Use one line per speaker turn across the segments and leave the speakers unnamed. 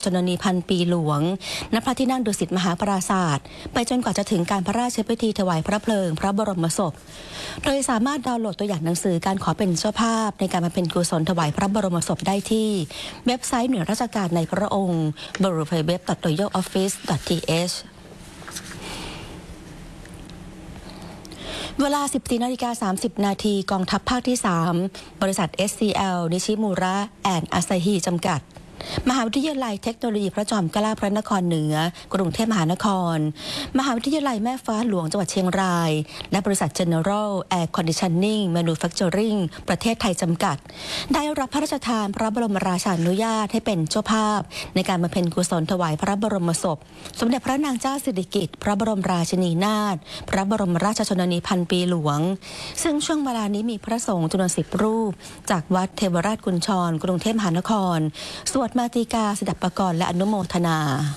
ชนนีพันปีหลวงณพระที่นั่งดุสิตมหาปราศาสตร์ไปจนกว่าจะถึงการพระราชพิธีถวายพระเพลิงพระบรมศพโดยสามารถดาวน์โหลดตัวอย่างหนังสือการขอเป็นเจ้าภาพในการบำเพ็ญกุศลถวายพระบรมศพได้ที่เว็บไซต์หน่วยราชการในพระองค์ www.royaloffice.th เวลา 14:30 นาทีกองทัพภาคที่ 3 บริษัท SCL นิชิมูระแอนด์อาซาฮิจำกัดมหาวิทยาลัยเทคโนโลยีพระจอมเกล้าพระนครเหนือกรุงเทพมหานครมหาวิทยาลัยแม่ฟ้าหลวงจังหวัดเชียงรายและบริษัท General Air Conditioning Manufacturing ประเทศไทยจำกัดได้รับพระราชทานพระบรมราชานุญาตให้เป็นเจ้าภาพในการบำเพ็ญกุศลถวายพระบรมศพสมเด็จพระนางเจ้าสิริกิติ์พระบรมราชินีนาถพระบรมราชชนนีพันปีหลวงซึ่งช่วงเวลานี้มีพระสงฆ์จำนวน10 รูปจากวัดเทวราชกุญชรกรุงเทพมหานครสวดมาติกาสดับปกรณ์และอนุโมทนา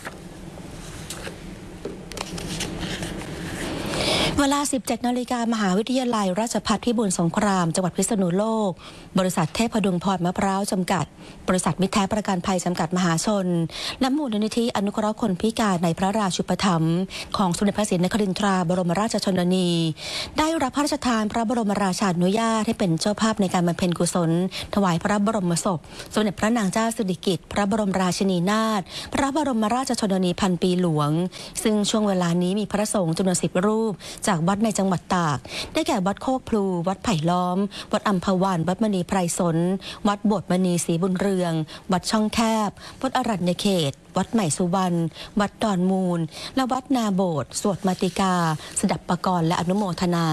เวลา 17 นาฬิกามหาวิทยาลัยราชภัฏพิบูลสงครามจังหวัดพิษณุโลกบริษัทเทพดุงพรมะพร้าวจำกัดบริษัทมิตรแท้ประกันภัยจำกัดมหาชนและมูลนิธิอนุเคราะห์คนพิการในพระราชูปถัมภ์ของสมเด็จพระศรีนครินทราบรมราชชนนีได้รับพระราชทานพระบรมราชานุญาตให้เป็นเจ้าภาพในการบำเพ็ญกุศลถวายพระบรมศพสมเด็จพระนางเจ้าสิริกิติ์พระบรมราชินีนาถพระบรมราชชนนีพันปีหลวงซึ่งช่วงเวลานี้มีพระสงฆ์จำนวน10 รูปจากวัดในจังหวัดตากได้แก่วัดโคกพลูวัดไผ่ล้อมวัดอัมพวันวัดมณีไพรสนวัดโบสถ์มณีศรีบุญเรืองวัดช่องแคบวัดอรัญญเขตวัดใหม่สุวรรณวัดดอนมูลและวัดนาโบสถ์สวดมาติกาสดับปกรณ์และอนุโมทนา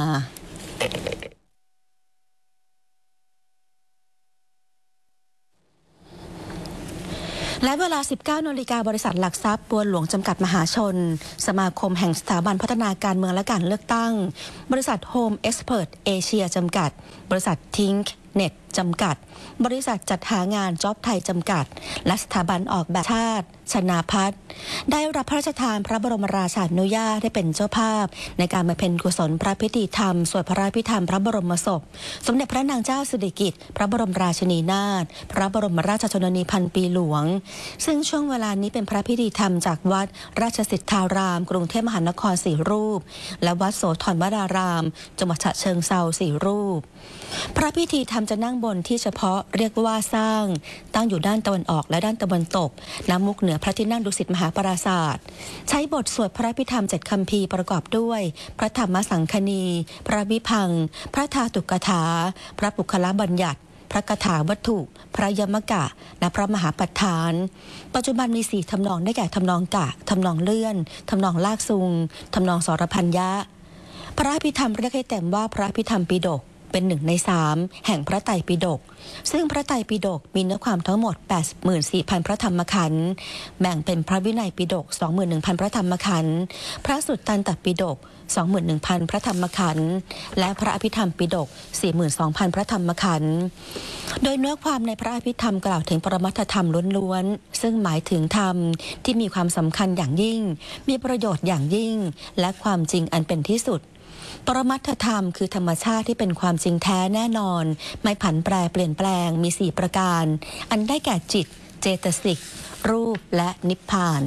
และเวลา 19 นาฬิกาบริษัทหลักทรัพย์บัวหลวงจำกัดมหาชนสมาคมแห่งสถาบันพัฒนาการเมืองและการเลือกตั้งบริษัทโฮมเอ็กซ์เพิร์ตเอเชียจำกัดบริษัททิงค์เน็ตจำกัดบริษัทจัดหางานจ็อบไทยจำกัดและสถาบันออกแบบชาติชนาพัฒน์ได้รับพระราชทานพระบรมราชานุญาตให้เป็นเจ้าภาพในการบำเพ็ญกุศลพระพิธีธรรมสวดพระพิธรรมพระบรมศพสมเด็จพระนางเจ้าสิริกิติ์พระบรมราชินีนาถพระบรมราชชนนีพันปีหลวงซึ่งช่วงเวลานี้เป็นพระพิธีธรรมจากวัดราชสิทธารามกรุงเทพมหานคร4 รูปและวัดโสธรวรารามจังหวัดฉะเชิงเทรา4 รูปพระพิธีธรรมจะนั่งบนที่เฉพาะเรียกว่าสร้างตั้งอยู่ด้านตะวันออกและด้านตะวันตกณมุกเหนือพระที่นั่งดุสิตมหาปราศาสตร์ใช้บทสวดพระพิธรรม7 คัมภีร์ประกอบด้วยพระธรรมสังคณีพระวิพังค์พระธาตุกถาพระปุคละบัญญัติพระคาถาวัตถุพระยมกะและพระมหาปัฏฐานปัจจุบันมี4 ทำนองได้แก่ทำนองกะทำนองเลื่อนทำนองลากซุงทำนองสรพัญญะพระพิธรรมเรียกให้เต็มว่าพระพิธรรมปิฎกเป็น1 ใน 3แห่งพระไตรปิฎกซึ่งพระไตรปิฎกมีเนื้อความทั้งหมด 84,000 พระธรรมขันธ์แบ่งเป็นพระวินัยปิฎก 21,000 พระธรรมขันธ์พระสุตตันตปิฎก 21,000 พระธรรมขันธ์และพระอภิธรรมปิฎก 42,000 พระธรรมขันธ์โดยเนื้อความในพระอภิธรรมกล่าวถึงปรมัตถธรรมล้วนๆซึ่งหมายถึงธรรมที่มีความสำคัญอย่างยิ่งมีประโยชน์อย่างยิ่งและความจริงอันเป็นที่สุดปรมัตถธรรมคือธรรมชาติที่เป็นความจริงแท้แน่นอนไม่ผันแปรเปลี่ยนแปลงมี4 ประการอันได้แก่จิตเจตสิกรูปและนิพพาน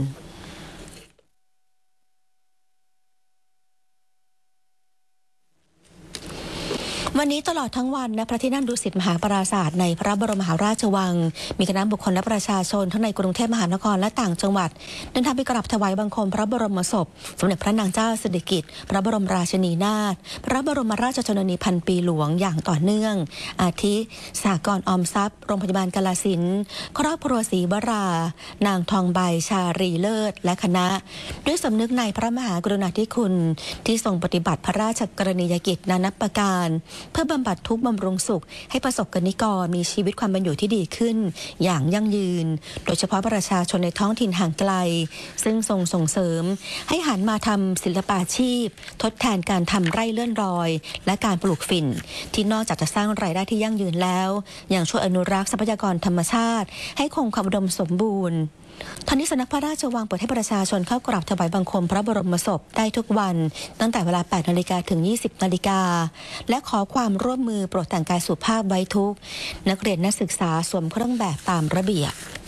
วันนี้ตลอดทั้งวันณพระที่นั่งดุสิตมหาปราศาสตร์ในพระบรมมหาราชวังมีคณะบุคคลและประชาชนทั้งในกรุงเทพมหานครและต่างจังหวัดเดินทางไปกราบถวายบังคมพระบรมศพสมเด็จพระนางเจ้าสิริกิติ์พระบรมราชินีนาถพระบรมราชชนนีพันปีหลวงอย่างต่อเนื่องอาทิสหกรณ์ออมทรัพย์โรงพยาบาลกาฬสินธุ์ครอบครัวศรีวรานางทองใบชารีเลิศและคณะด้วยสำนึกในพระมหากรุณาธิคุณที่ทรงปฏิบัติพระราชกรณียกิจนานับประการเพื่อบำบัดทุกข์บำรุงสุขให้ประสบกนิกรมีชีวิตความเป็นอยู่ที่ดีขึ้นอย่างยั่งยืนโดยเฉพาะประชาชนในท้องถิ่นห่างไกลซึ่งส่งเสริมให้หันมาทำศิลปาชีพทดแทนการทำไร่เลื่อนรอยและการปลูกฝิ่นที่นอกจากจะสร้างรายได้ที่ยั่งยืนแล้วยังช่วยอนุรักษ์ทรัพยากรธรรมชาติให้คงความอุดมสมบูรณ์ ทั้งนี้สำนักพระราชวังเปิดให้ประชาชนเข้ากราบถวายบังคมพระบรมศพได้ทุกวันตั้งแต่เวลา 8 นาฬิกาถึง 20 นาฬิกาและขอความร่วมมือโปรดแต่งกายสุภาพไว้ทุกนักเรียนนักศึกษาสวมเครื่องแบบตามระเบียบ